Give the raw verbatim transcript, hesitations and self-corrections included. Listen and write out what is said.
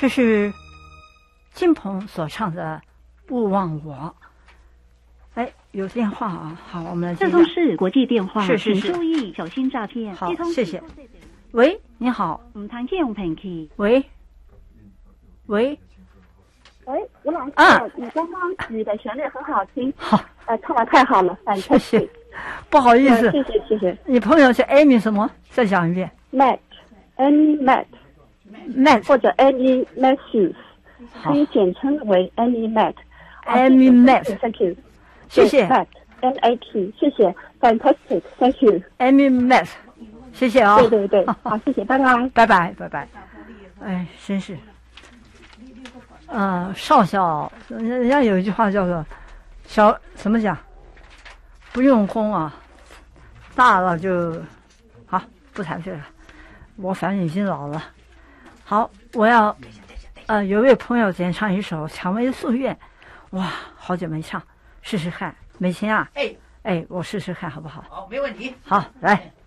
这是金鹏所唱的《勿忘我》。哎，有电话啊！好，我们来接。 这通是国际电话， 是是是， 请注意小心诈骗。 好，谢谢。喂，你好。 唔听见唔平气。 喂，喂， 喂，吴老师， 啊， 你刚刚你的旋律很好听， 好， 呃，唱的太好了，感谢谢。不好意思， 谢谢谢谢。 你朋友是 Amy 什么？再讲一遍。 Matt，Amy Matt，Matt 或者 Amy Matthews， 可以简称为 Amy Matt。Amy Matt，Thank you， 谢谢。 Matt，M A T， 谢谢 ，Fantastic，Thank you。Amy Matt， 谢谢啊。 对对对，好，谢谢，拜拜， 拜拜拜拜。哎，真是，呃，少小，人家有一句话叫做“小”，怎么讲？不用功啊，大了就好，不谈这个。我反正已经老了。好，我要呃，有位朋友点唱一首《蔷薇夙愿》，哇，好久没唱，试试看。美琴啊， 哎哎，我试试看好不好？ 好，没问题。 好，来。